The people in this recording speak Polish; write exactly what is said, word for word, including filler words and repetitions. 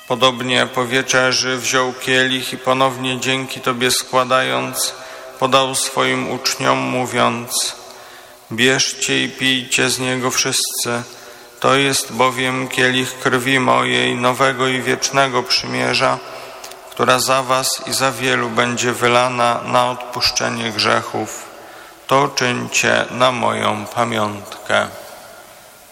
Podobnie po wieczerzy wziął kielich i ponownie dzięki Tobie składając, podał swoim uczniom, mówiąc: bierzcie i pijcie z niego wszyscy, to jest bowiem kielich krwi mojej, nowego i wiecznego przymierza, która za was i za wielu będzie wylana na odpuszczenie grzechów. To czyńcie na moją pamiątkę.